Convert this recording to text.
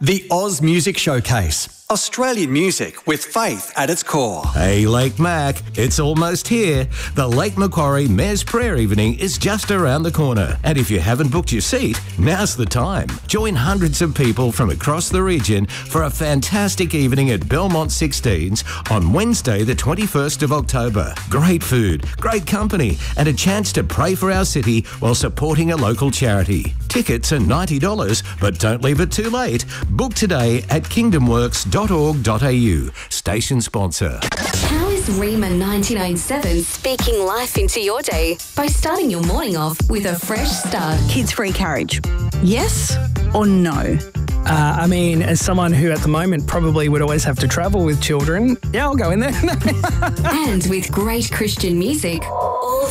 The Oz Music Showcase. Australian music with faith at its core. Hey, Lake Mac, it's almost here. The Lake Macquarie Mayor's Prayer Evening is just around the corner. And if you haven't booked your seat, now's the time. Join hundreds of people from across the region for a fantastic evening at Belmont 16s on Wednesday, the 21st of October. Great food, great company, and a chance to pray for our city while supporting a local charity. Tickets are $90, but don't leave it too late. Book today at kingdomworks.org.au. Station sponsor. How is Rima 99.7 speaking life into your day by starting your morning off with a fresh start? Kids-free carriage. Yes or no? I mean, as someone who at the moment probably would always have to travel with children, yeah, I'll go in there. And with great Christian music all